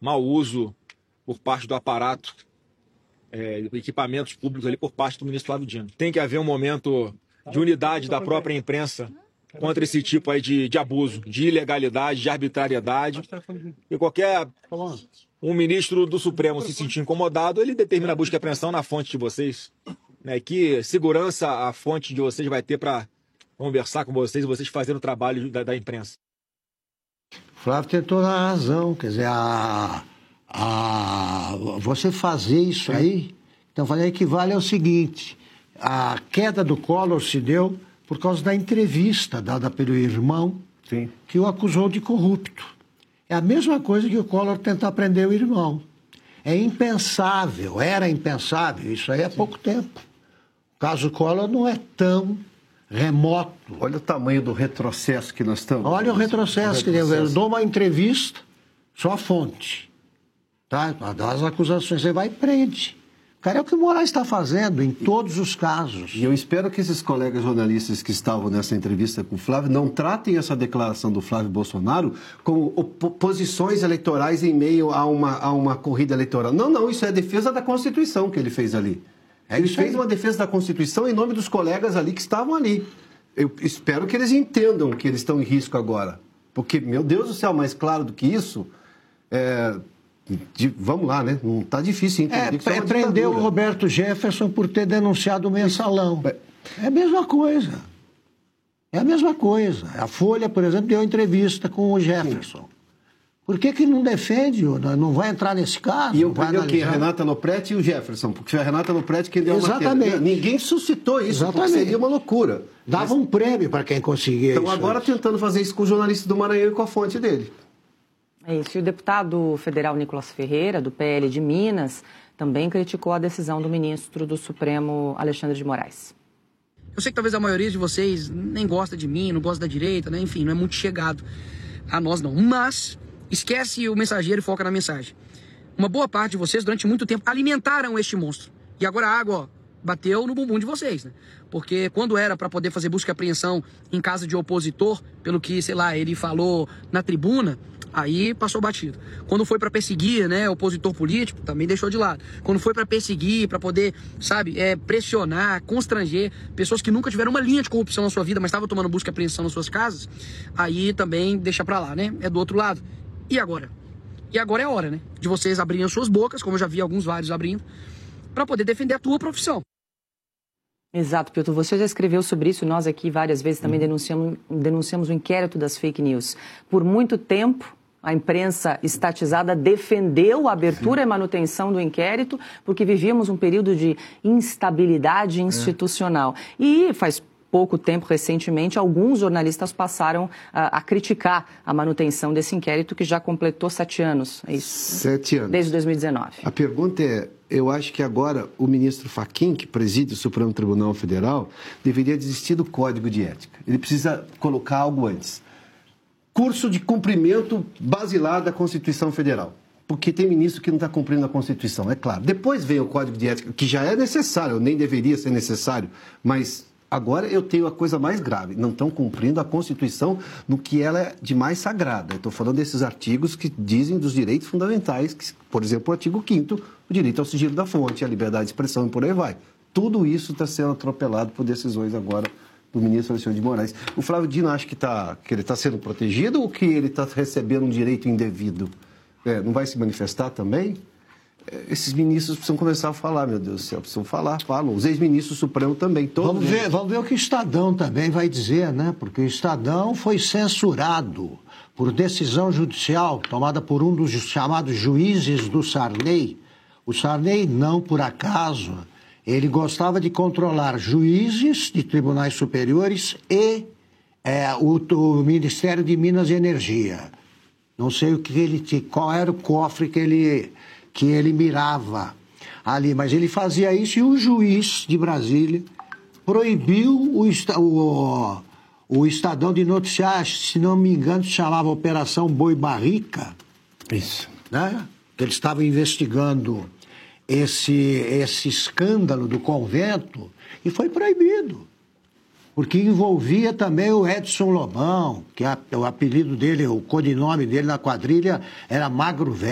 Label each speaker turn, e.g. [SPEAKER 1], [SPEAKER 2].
[SPEAKER 1] mau uso por parte do aparato, equipamentos públicos ali por parte do ministro Flávio Dino. Tem que haver um momento de unidade da própria imprensa contra esse tipo aí de abuso, de ilegalidade, de arbitrariedade. E qualquer ministro do Supremo se sentir incomodado, ele determina a busca e apreensão na fonte de vocês. Que segurança a fonte de vocês vai ter para conversar com vocês e vocês fazendo o trabalho da imprensa?
[SPEAKER 2] Flávio tem toda a razão, quer dizer, você fazer isso aí, então fazer equivale ao seguinte: a queda do Collor se deu por causa da entrevista dada pelo irmão, sim, que o acusou de corrupto. É a mesma coisa que o Collor tentar prender o irmão. É impensável, era impensável, isso aí há pouco tempo. O caso Collor não é tão remoto.
[SPEAKER 3] Olha o tamanho do retrocesso que nós estamos.
[SPEAKER 2] Olha o retrocesso. Eu dou uma entrevista, só a fonte. Tá? Das acusações, você vai e prende. Cara, é o que o Moraes está fazendo em todos os casos.
[SPEAKER 3] E eu espero que esses colegas jornalistas que estavam nessa entrevista com o Flávio não tratem essa declaração do Flávio Bolsonaro como posições eleitorais em meio a uma corrida eleitoral. Não, isso é a defesa da Constituição que ele fez ali. Ele fez uma defesa da Constituição em nome dos colegas ali que estavam ali. Eu espero que eles entendam que eles estão em risco agora. Porque, meu Deus do céu, mais claro do que isso... vamos lá, né? Não está difícil entender.
[SPEAKER 2] Prender o Roberto Jefferson por ter denunciado o mensalão. É a mesma coisa. É a mesma coisa. A Folha, por exemplo, deu entrevista com o Jefferson. Sim. Por que não defende? Não vai entrar nesse caso?
[SPEAKER 3] E eu prendeu quem? A Renata Lopretti e o Jefferson. Porque foi a Renata Lopretti quem deu a matéria. Ninguém suscitou isso, porque seria uma loucura.
[SPEAKER 2] Dava um prêmio para quem conseguia isso.
[SPEAKER 3] Estão agora tentando fazer isso com o jornalista do Maranhão e com a fonte dele.
[SPEAKER 4] É isso. E o deputado federal Nicolas Ferreira, do PL de Minas, também criticou a decisão do ministro do Supremo, Alexandre de Moraes.
[SPEAKER 5] Eu sei que talvez a maioria de vocês nem gosta de mim, não gosta da direita, né? Enfim, não é muito chegado a nós não. Mas esquece o mensageiro e foca na mensagem. Uma boa parte de vocês, durante muito tempo, alimentaram este monstro. E agora a água, bateu no bumbum de vocês, né? Porque quando era para poder fazer busca e apreensão em casa de opositor, pelo que, sei lá, ele falou na tribuna, aí passou batido. Quando foi para perseguir, né, opositor político, também deixou de lado. Quando foi para perseguir, para poder, sabe, pressionar, constranger pessoas que nunca tiveram uma linha de corrupção na sua vida, mas estavam tomando busca e apreensão nas suas casas, aí também deixa para lá, né? É do outro lado. E agora? E agora é a hora, né? De vocês abrirem as suas bocas, como eu já vi vários abrindo, para poder defender a tua profissão.
[SPEAKER 4] Exato, Pilton. Você já escreveu sobre isso, nós aqui várias vezes também denunciamos o inquérito das fake news. Por muito tempo, a imprensa estatizada defendeu a abertura e manutenção do inquérito, porque vivíamos um período de instabilidade institucional. E faz pouco tempo, recentemente, alguns jornalistas passaram a criticar a manutenção desse inquérito, que já completou 7 anos. É isso?
[SPEAKER 3] 7 anos.
[SPEAKER 4] Desde 2019.
[SPEAKER 3] A pergunta é, eu acho que agora o ministro Fachin, que preside o Supremo Tribunal Federal, deveria desistir do Código de Ética. Ele precisa colocar algo antes. Curso de cumprimento basilar da Constituição Federal. Porque tem ministro que não está cumprindo a Constituição, é claro. Depois vem o Código de Ética, que já é necessário, nem deveria ser necessário, mas agora eu tenho a coisa mais grave. Não estão cumprindo a Constituição no que ela é de mais sagrada. Eu estou falando desses artigos que dizem dos direitos fundamentais, que, por exemplo, o artigo 5º, o direito ao sigilo da fonte, a liberdade de expressão e por aí vai. Tudo isso está sendo atropelado por decisões agora do ministro Alexandre de Moraes. O Flávio Dino acha que ele está sendo protegido ou que ele está recebendo um direito indevido? Não vai se manifestar também? Esses ministros precisam começar a falar, meu Deus do céu, precisam falam. Os ex-ministros do Supremo também, todos.
[SPEAKER 2] Vamos ver o que o Estadão também vai dizer, né? Porque o Estadão foi censurado por decisão judicial tomada por um dos chamados juízes do Sarney. O Sarney, não por acaso, ele gostava de controlar juízes de tribunais superiores e o Ministério de Minas e Energia. Não sei qual era o cofre que ele mirava ali, mas ele fazia isso e o juiz de Brasília proibiu o Estadão de noticiar, se não me engano, se chamava Operação Boi Barrica.
[SPEAKER 3] Isso.
[SPEAKER 2] Né? Que eles estavam investigando esse escândalo do convento e foi proibido. Porque envolvia também o Edson Lobão, que o apelido dele, o codinome dele na quadrilha era Magro Velho.